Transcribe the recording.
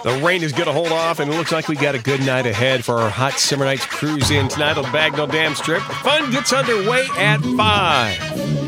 The rain is going to hold off, and it looks like we got a good night ahead for our Hot Summer Nights cruise in tonight on the Bagnell Dam Strip. Fun gets underway at 5.